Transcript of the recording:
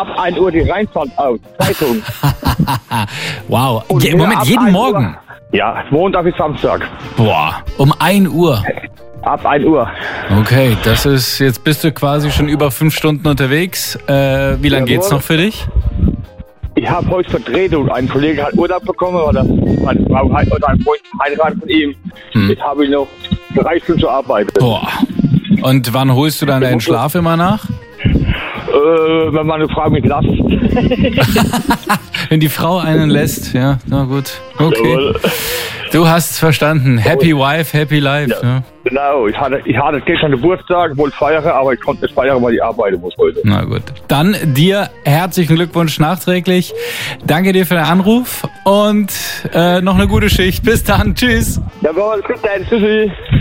ab 1 Uhr die Rheinland aus. Zeitung. Wow. Und Moment, ab jeden 1 Morgen? Uhr, ja, Montag bis Samstag. Boah, um 1 Uhr. Ab 1 Uhr. Okay, jetzt bist du quasi schon über 5 Stunden unterwegs. Wie lange geht's noch für dich? Ich habe heute Vertretung. Ein Kollege hat Urlaub bekommen, oder meine Frau oder ein Freund heiratet von ihm. Jetzt habe ich noch 3 Stunden zu arbeiten. Boah. Und wann holst du dann deinen Schlaf immer nach? Wenn meine Frau mich lässt. Wenn die Frau einen lässt, ja, na gut. Okay. Jawohl. Du hast verstanden. Happy Wife, Happy Life. Ja. Ja. Genau, ich hatte gestern Geburtstag, wollte feiern, aber ich konnte nicht feiern, weil ich arbeiten muss heute. Na gut. Dann dir herzlichen Glückwunsch nachträglich. Danke dir für den Anruf und noch eine gute Schicht. Bis dann. Tschüss. Jawohl, bis dann. Tschüssi.